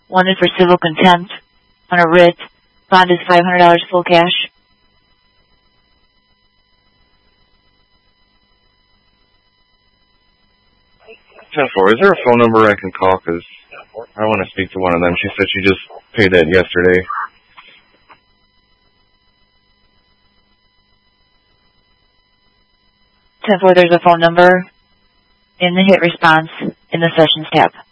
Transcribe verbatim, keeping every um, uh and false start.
One is for civil contempt on a writ. Bond is five hundred dollars full cash. ten four, is there a phone number I can call? Because I want to speak to one of them. She said she just paid that yesterday. ten four, there's a phone number in the hit response in the Sessions tab.